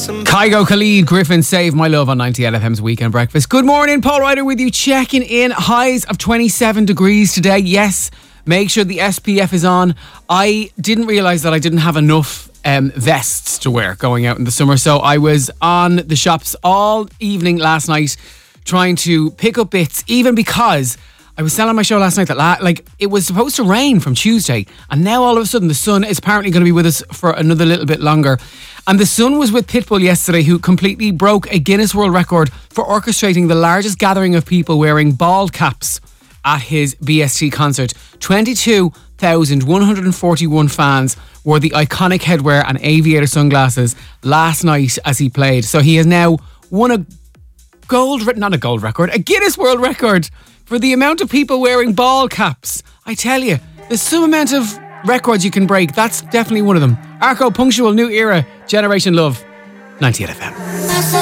Kygo, Khalid, Griffin, Save My Love on 98 FM's Weekend Breakfast. Good morning, Paul Ryder with you, checking in. Highs of 27 degrees today. Yes, make sure the SPF is on. I didn't realise that I didn't have enough vests to wear going out in the summer, so I was on the shops all evening last night trying to pick up bits, even because I was telling my show last night that it was supposed to rain from Tuesday, and now all of a sudden the sun is apparently going to be with us for another little bit longer. And the sun was with Pitbull yesterday, who completely broke a Guinness World Record for orchestrating the largest gathering of people wearing bald caps at his BST concert. 22,141 fans wore the iconic headwear and aviator sunglasses last night as he played. So he has now won a Guinness World Record for the amount of people wearing bald caps. I tell you, there's some amount of records you can break. That's definitely one of them. Arco, Punctual, New Era, Generation Love, 98 FM.